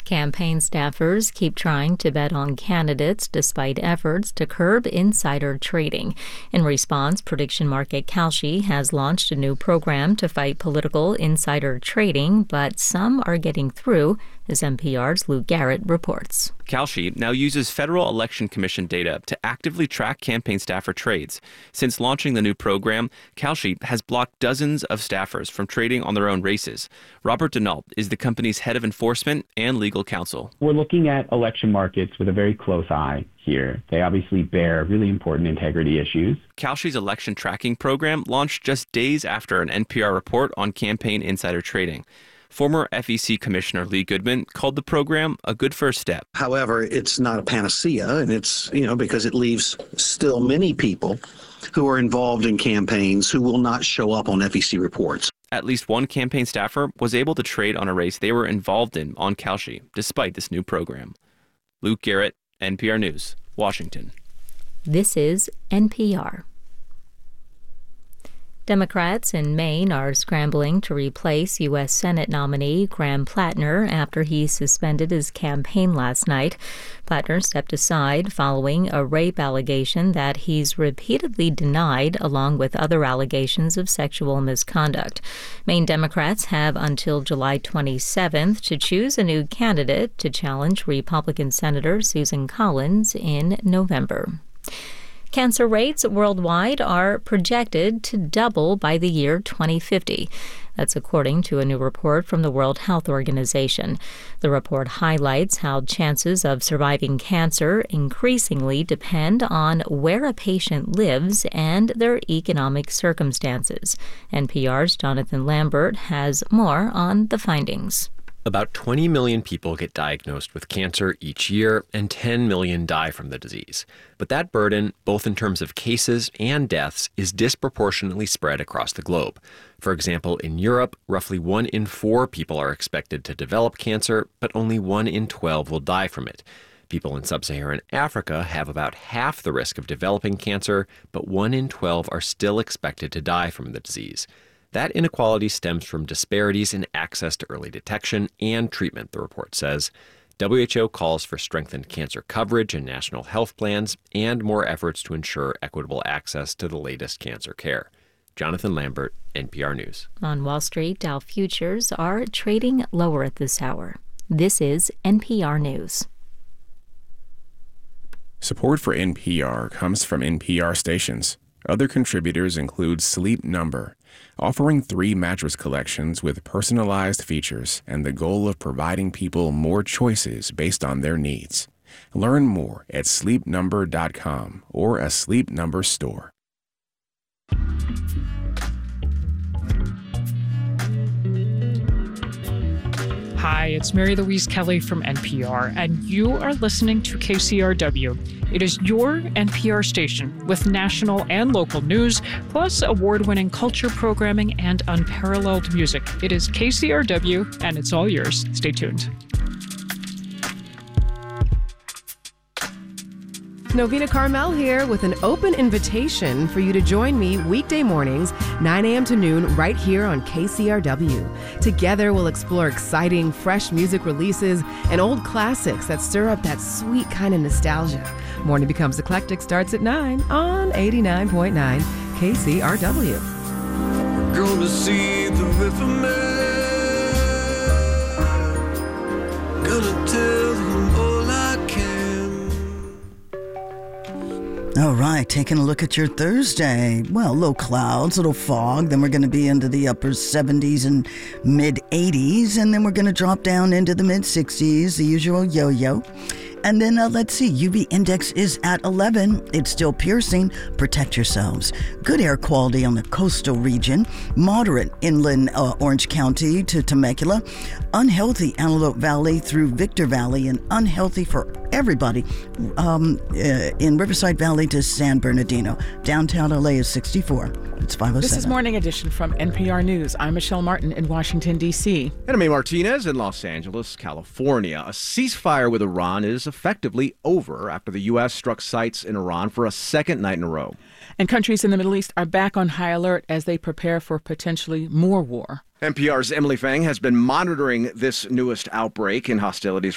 Campaign staffers keep trying to bet on candidates despite efforts to curb insider trading. In response, prediction market Kalshi has launched a new program to fight political insider trading, but some are getting through, as NPR's Luke Garrett reports. Kalshi now uses Federal Election Commission data to actively track campaign staffer trades. Since launching the new program, Kalshi has blocked dozens of staffers from trading on their own races. Robert Denault is the company's head of enforcement and legal counsel. We're looking at election markets with a very close eye here. They obviously bear really important integrity issues. Kalshi's election tracking program launched just days after an NPR report on campaign insider trading. Former FEC Commissioner Lee Goodman called the program a good first step. However, it's not a panacea, and it's, because it leaves still many people who are involved in campaigns who will not show up on FEC reports. At least one campaign staffer was able to trade on a race they were involved in on Kalshi, despite this new program. Luke Garrett, NPR News, Washington. This is NPR. Democrats in Maine are scrambling to replace U.S. Senate nominee Graham Plattner after he suspended his campaign last night. Plattner stepped aside following a rape allegation that he's repeatedly denied, along with other allegations of sexual misconduct. Maine Democrats have until July 27th to choose a new candidate to challenge Republican Senator Susan Collins in November. Cancer rates worldwide are projected to double by the year 2050. That's according to a new report from the World Health Organization. The report highlights how chances of surviving cancer increasingly depend on where a patient lives and their economic circumstances. NPR's Jonathan Lambert has more on the findings. About 20 million people get diagnosed with cancer each year, and 10 million die from the disease. But that burden, both in terms of cases and deaths, is disproportionately spread across the globe. For example, in Europe, roughly 1 in 4 people are expected to develop cancer, but only 1 in 12 will die from it. People in sub-Saharan Africa have about half the risk of developing cancer, but 1 in 12 are still expected to die from the disease. That inequality stems from disparities in access to early detection and treatment, the report says. WHO calls for strengthened cancer coverage in national health plans and more efforts to ensure equitable access to the latest cancer care. Jonathan Lambert, NPR News. On Wall Street, Dow futures are trading lower at this hour. This is NPR News. Support for NPR comes from NPR stations. Other contributors include Sleep Number, offering 3 mattress collections with personalized features and the goal of providing people more choices based on their needs. Learn more at sleepnumber.com or a Sleep Number store. Hi, it's Mary Louise Kelly from NPR, and you are listening to KCRW. It is your NPR station with national and local news, plus award-winning culture programming and unparalleled music. It is KCRW, and it's all yours. Stay tuned. Novena Carmel here with an open invitation for you to join me weekday mornings, 9 a.m. to noon, right here on KCRW. Together, we'll explore exciting, fresh music releases and old classics that stir up that sweet kind of nostalgia. Morning Becomes Eclectic starts at 9 on 89.9 KCRW. We're gonna see the riverman, gonna tell him all I can. All right, taking a look at your Thursday. Well, low clouds, little fog. Then we're going to be into the upper 70s and mid 80s. And then we're going to drop down into the mid 60s, the usual yo-yo. And then let's see, UV index is at 11. It's still piercing. Protect yourselves. Good air quality on the coastal region. Moderate inland Orange County to Temecula. Unhealthy Antelope Valley through Victor Valley, and unhealthy for everybody in Riverside Valley to San Bernardino. Downtown LA is 64. It's 507. This is Morning Edition from NPR News. I'm Michelle Martin in Washington, D.C. And I'm May Martinez in Los Angeles, California. A ceasefire with Iran is effectively over after the U.S. struck sites in Iran for a second night in a row. And countries in the Middle East are back on high alert as they prepare for potentially more war. NPR's Emily Fang has been monitoring this newest outbreak in hostilities